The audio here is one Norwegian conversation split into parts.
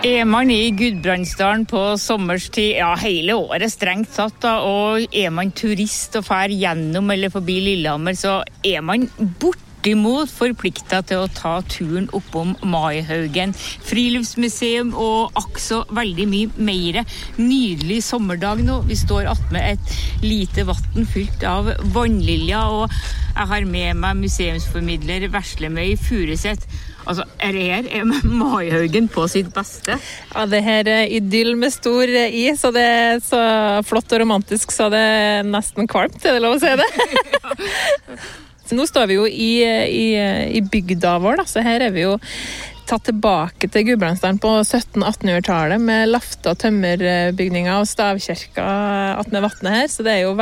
Man I Gudbrandsdalen på sommerstid, ja hele året strengt satt da, og man turist og fer gjennom eller forbi Lillehammer, så man bortimot forpliktet til å ta turen oppom Maihaugen friluftsmuseum og også veldig mye mer. Nydelig sommerdag nå, vi står attmed et lite vatten fylt av vannlilja, og jeg har med meg museumsformidler Veslemøy Furuset. Altså, det her Maihaugen på sitt beste? Ja, det her idyll med stor I, så det så flott og romantisk, så det nesten kvalmt, det lov å si det? Så nå står vi jo i bygda vår, da, så her vi jo tatt tilbake til Gudbrandsdalen på 1700-1800-tallet med lafta og tømmerbygninger og stavkirka attmed vattnet her, så det jo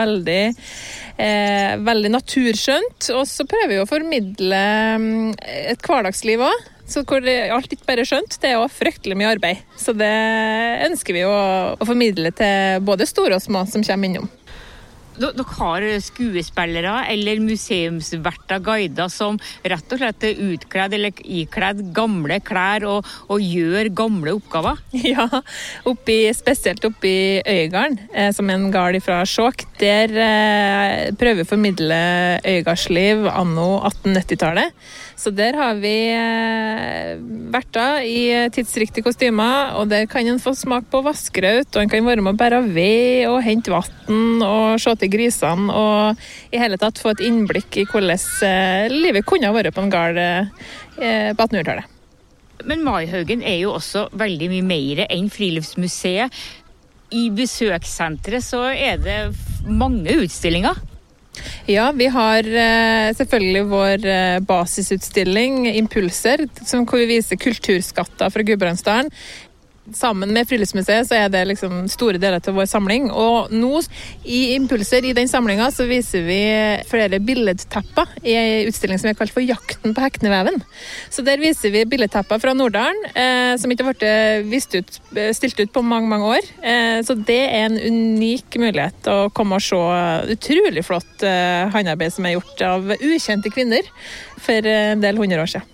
veldig naturskjønt, og så prøver vi å formidle et hverdagsliv også, så hvor alt ikke bare skjønt, det jo fryktelig mye arbeid, så det ønsker vi å formidle til både store og små som kommer innom. Dere har skuespillere eller museumsverter guider som rett og slett utkledd eller ikledd gamle klær og gjør gamle oppgaver? Ja, spesielt oppi Øygarden, som en gard fra Skjåk, der prøver vi å formidle øygardsliv anno 1890-tallet. Så der har vi verter i tidsriktige kostymer, og der kan en få smak på vaskraut, og en kan være med å bære ved og hente vatten og se til grisene, og i hele tatt få et innblikk i hvordan livet kunne ha vært på en gard på 1800-tallet. Men Maihaugen jo også veldig mye mer enn friluftsmuseet. I besøkssenteret så det mange utstillinger. Ja, vi har selvfølgelig vår basisutstilling Impulser, hvor vi viser kulturskatter fra Gudbrandsdalen. Sammen med Friluftsmuseet så det liksom store deler til vår samling, og nå i Impulser i den samlingen så viser vi flere billedtapper i en utstilling som kalt for Jakten på Hekneveven. Så der viser vi billedtapper fra Nordalen som ikke har vært stilt ut på mange år, så det en unik mulighet å komme og se utrolig flott håndarbeid som gjort av ukjente kvinner for en del 100 år siden.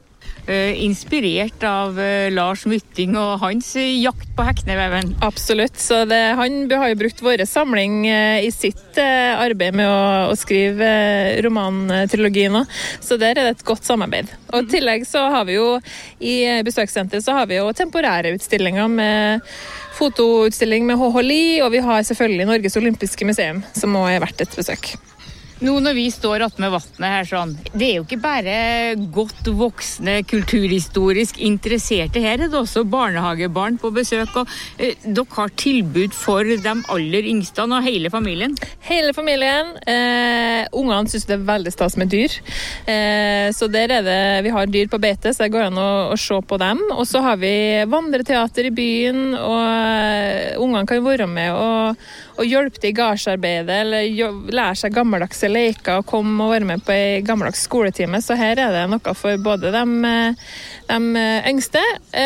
Inspirert av Lars Mytting og hans jakt på Hekneveven. Absolutt, så han har jo brukt våre samling i sitt arbeid med å skrive romantrilogien nå, så der det et godt samarbeid. Og i tillegg så har vi jo i besøkssenteret så har vi jo temporære utstillinger med fotoutstilling med H.H. Lie, og vi har selvfølgelig Norges Olympiske Museum, som også verdt et besøk. Nå når vi står attmed vattnet her sånn, det jo ikke bare godt voksne, kulturhistorisk interesserte her, det også barnehagebarn på besøk, og dere har tilbud for de aller yngste og hele familien? Hele familien. Ungene synes det veldig stas med dyr, så der det, vi har dyr på beite, så det går an å se på dem, og så har vi vandreteater i byen, og ungene kan være med og hjelpe til i gardsarbeidet, eller lære seg gammeldagse leker og komme og være med på en gammeldags skoletime, så her det noe for både de yngste,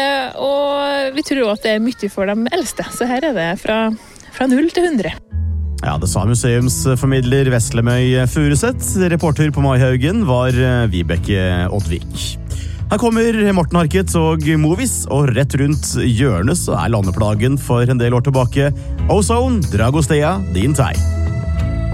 og vi tror at det mye for de eldste, så her det fra 0 til 100. Ja, det sa museumsformidler Veslemøy Furuset. Reporter på Maihaugen var Vibeke Oddvik. Her kommer Morten Harket og Movies, og rett rundt hjørnet så landeplagen for en del år tilbake Ozone, Dragostea, din vei.